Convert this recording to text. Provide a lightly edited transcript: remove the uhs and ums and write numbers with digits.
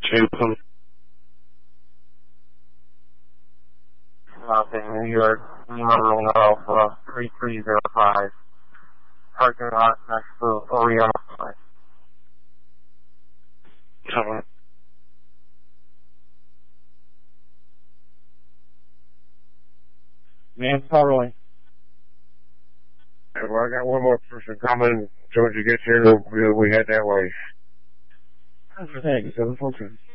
Jason. New York, Lima Romeo Alpha 3305. Parking lot next to Oriental Place. Cover. Man, thoroughly. Well, I got one more person coming. So once you get here, we head that way. Thanks, 714.